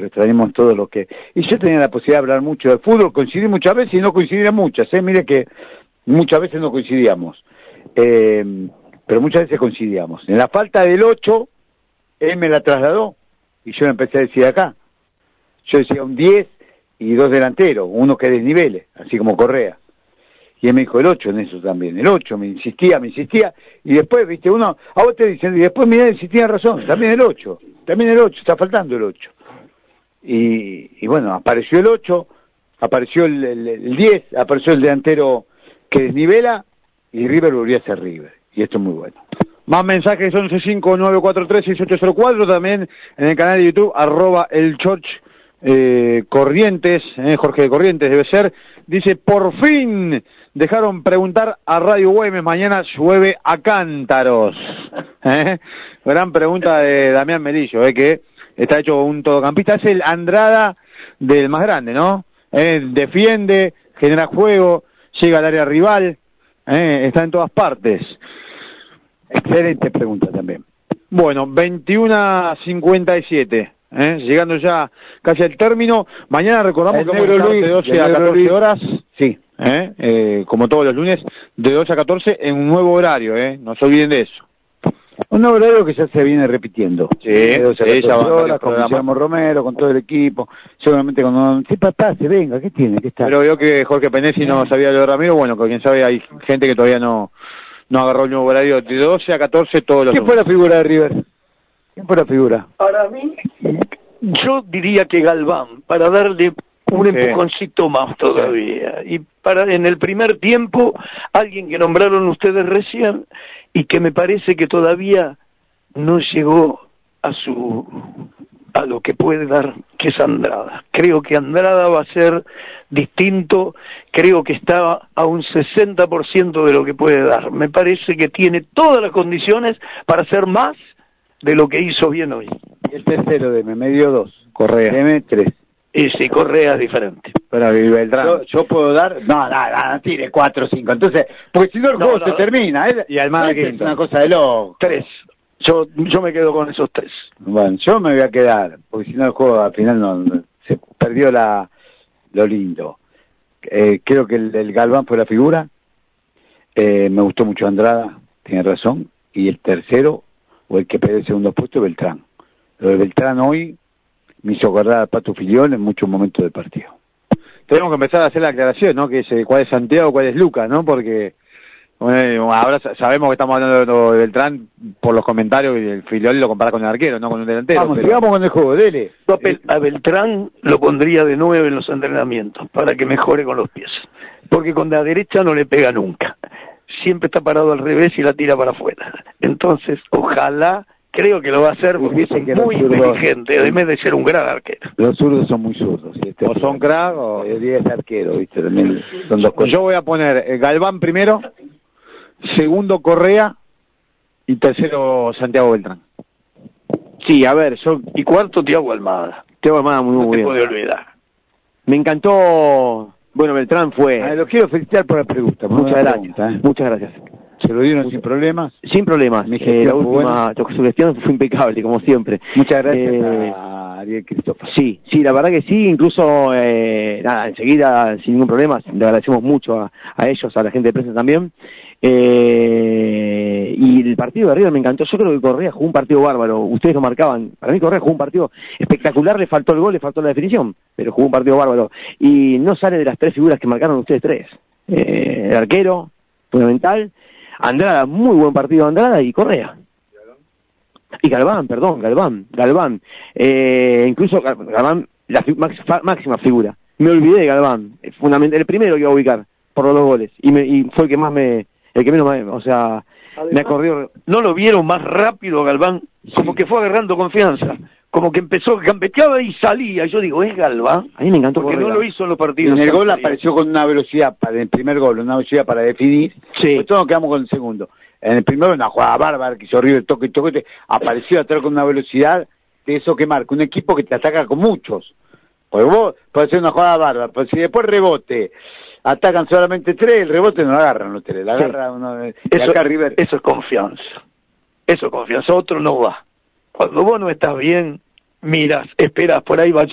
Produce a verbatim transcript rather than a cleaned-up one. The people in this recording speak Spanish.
pero extrañamos todo lo que... Y yo tenía la posibilidad de hablar mucho de fútbol, coincidí muchas veces y no coincidí muchas, ¿eh? Mire que muchas veces no coincidíamos, eh, pero muchas veces coincidíamos. En la falta del ocho, él me la trasladó y yo empecé a decir acá. Yo decía un diez y dos delanteros, uno que desnivele, así como Correa. Y él me dijo el ocho en eso también, el ocho, me insistía, me insistía, y después, viste, uno, a vos te dicen, y después mirá si tiene razón, también el ocho, también el ocho, está faltando el ocho. Y, y bueno, apareció el ocho, apareció el, el, el diez, apareció el delantero que desnivela, y River volvió a ser River, y esto es muy bueno. Más mensajes, once cinco nueve cuatro tres seis ocho cero cuatro, también en el canal de YouTube, arroba el Chorch eh, Corrientes, eh, Jorge de Corrientes debe ser, dice, por fin dejaron preguntar a Radio Güemes, mañana llueve a cántaros. ¿Eh? Gran pregunta de Damián Melillo, eh, que está hecho un todocampista, es el Andrada del más grande, ¿no? Eh, defiende, genera juego, llega al área rival, eh, está en todas partes. Excelente pregunta también. Bueno, veintiuno a cincuenta y siete, ¿eh? Llegando ya casi al término. Mañana recordamos el que vamos a estar de doce a catorce horas. Sí. ¿Eh? Eh, como todos los lunes, de doce a catorce en un nuevo horario, ¿eh? No se olviden de eso. Un nuevo horario que ya se viene repitiendo. Sí, de doce a catorce horas, con Guillermo Romero, con todo el equipo. Seguramente cuando... Sí, papá, se venga, ¿qué tiene? ¿Qué está? Pero veo que Jorge Penesi no sabía lo de Ramiro. Bueno, que quien sabe, hay gente que todavía no, no agarró el nuevo horario de doce a catorce todos los ¿Quién lunes. fue la figura de River? ¿Quién fue la figura? Para mí, yo diría que Galván, para darle un sí. empujoncito más todavía. Y para en el primer tiempo, alguien que nombraron ustedes recién y que me parece que todavía no llegó a su a lo que puede dar, que es Andrada. Creo que Andrada va a ser distinto, creo que está a un sesenta por ciento de lo que puede dar. Me parece que tiene todas las condiciones para hacer más de lo que hizo bien hoy. Y el tercero de me dio dos. Correa. Deme tres. Y si Correa es diferente. Pero Beltrán. Yo, yo puedo dar, no, no, no, tire cuatro o cinco. Entonces, porque si no el No, juego no, se no. termina. ¿eh? Y Almada Es quinto. una cosa de loco. Tres. Yo, yo me quedo con esos tres. Bueno, yo me voy a quedar, porque si no el juego al final no, no- se perdió la lo lindo. Eh, creo que el, el Galván fue la figura. Eh, me gustó mucho Andrada, tiene razón. Y el tercero, o el que pide el segundo puesto, Beltrán. Lo de Beltrán hoy me hizo acordar al Pato Filión en muchos momentos del partido. Tenemos que empezar a hacer la aclaración, ¿no? Que es, eh, cuál es Santiago, cuál es Lucas, ¿no? Porque bueno, ahora sa- sabemos que estamos hablando de Beltrán por los comentarios y el Filiol lo compara con el arquero, no con un delantero. Vamos, pero... sigamos con el juego, dele. Yo a Bel- a Beltrán lo pondría de nueve en los entrenamientos para que mejore con los pies. Porque con la derecha no le pega nunca. Siempre está parado al revés y la tira para afuera. Entonces, ojalá, creo que lo va a hacer porque Dicen es que los muy zurdos- inteligente, además de ser un gran arquero. Los zurdos son muy zurdos. ¿sí? Este O son crack o... El día es arquero, ¿viste? También son dos cosas. Yo voy a poner eh, Galván primero, segundo Correa y tercero Santiago Beltrán. Sí, a ver, yo... Y cuarto, Thiago Almada. Thiago Almada muy, No muy te bien. puede olvidar. Me encantó... Bueno, Beltrán fue... Ah, lo quiero felicitar por la pregunta. por Muchas la gracias, pregunta, ¿eh? muchas gracias. Se lo dieron sin problemas. Sin problemas. Mi Eh, gestión la fue última tu sugestión fue impecable, como siempre. Muchas gracias Eh, a Ariel Cristófaro. Sí, sí, la verdad que sí, incluso, eh, nada, enseguida, sin ningún problema, le agradecemos mucho a, a ellos, a la gente de prensa también. Eh, y el partido de River me encantó. Yo creo que Correa jugó un partido bárbaro. Ustedes lo marcaban. Para mí Correa jugó un partido espectacular. Le faltó el gol, le faltó la definición, pero jugó un partido bárbaro. Y no sale de las tres figuras que marcaron ustedes tres. Eh, el arquero, fundamental. Andrada, muy buen partido de Andrada, y Correa. Y Galván, perdón, Galván, Galván. Eh, incluso Galván, la fi- max- fa- máxima figura. Me olvidé de Galván. Fundamental, el primero que iba a ubicar por los dos goles. Y, me, y fue el que más me... El que menos me... O sea, me ha corrido... ¿No lo vieron más rápido, Galván? Como que fue agarrando confianza. Como que empezó, campeteaba y salía. Yo digo, ¿es Galván? A mí me encantó Porque Correa. no lo hizo en los Y partidos. en el gol anteriores. apareció con una velocidad, para el primer gol, una velocidad para definir. Sí. Pues todos nos quedamos con el segundo. En el primero, una jugada bárbara que hizo River, toque, toque, apareció atrás con una velocidad de eso que marca. Un equipo que te ataca con muchos. Porque vos podés hacer una jugada bárbara, pero si después rebote, atacan solamente tres, el rebote no lo agarran los tres, la Sí. agarra uno de... y Eso, acá River... eso es confianza. Eso es confianza. Otro no va. Cuando vos no estás bien, miras, esperas, por ahí va